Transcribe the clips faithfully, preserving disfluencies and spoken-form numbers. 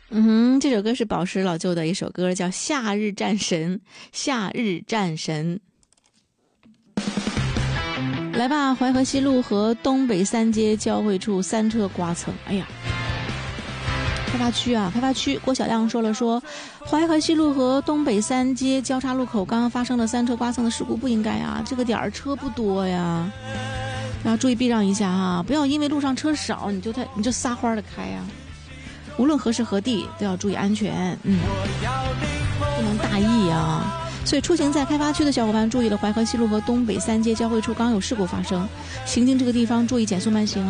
嗯哼，这首歌是宝石老舅的一首歌，叫《夏日战神》。夏日战神，来吧！淮河西路和东北三街交汇处三车刮蹭，哎呀！开发区啊，开发区，郭晓亮说了说，淮河西路和东北三街交叉路口刚刚发生了三车刮蹭的事故，不应该啊，这个点儿车不多呀，要注意避让一下啊，不要因为路上车少你就他你就撒欢的开啊。无论何时何地都要注意安全，嗯，不能大意啊。所以出行在开发区的小伙伴注意了，淮河西路和东北三街交汇处刚有事故发生，行经这个地方注意减速慢行。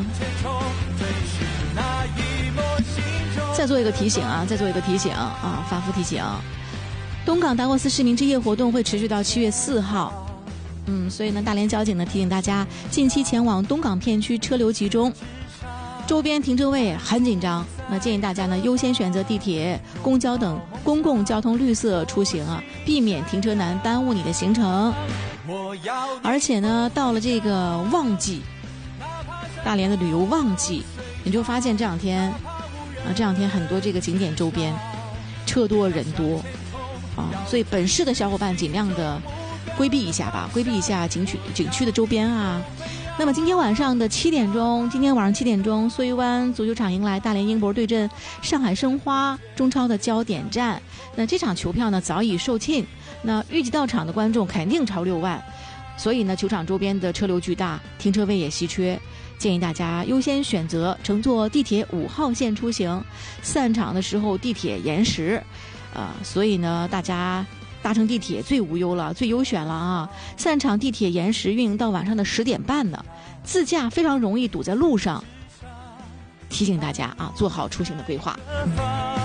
再做一个提醒啊，再做一个提醒啊，反复提醒。东港达沃斯市民之夜活动会持续到七月四号，嗯，所以呢，大连交警呢提醒大家，近期前往东港片区车流集中。周边停车位很紧张，那建议大家呢优先选择地铁、公交等公共交通绿色出行啊，避免停车难耽误你的行程。而且呢，到了这个旺季，大连的旅游旺季，你就发现这两天啊，这两天很多这个景点周边车多人多啊，所以本市的小伙伴尽量的规避一下吧，规避一下景区景区的周边啊。那么今天晚上的七点钟，今天晚上七点钟，苏玉湾足球场迎来大连英博对阵上海申花中超的焦点战。那这场球票呢早已售罄，那预计到场的观众肯定超六万，所以呢球场周边的车流巨大，停车位也稀缺，建议大家优先选择乘坐地铁五号线出行。散场的时候地铁延时，呃，所以呢大家搭乘地铁最无忧了，最优选了啊！散场地铁延时运营到晚上的十点半呢，自驾非常容易堵在路上，提醒大家啊，做好出行的规划。